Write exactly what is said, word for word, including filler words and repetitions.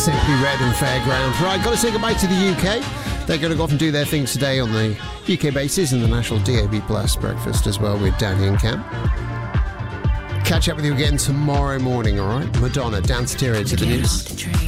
Simply Red and Fairground. Right, got to say goodbye to the U K. They're going to go off and do their things today on the U K basis and the national D A B Plus breakfast as well with Danny and Cam. Catch up with you again tomorrow morning, all right? Madonna, Dance Tyria to the news.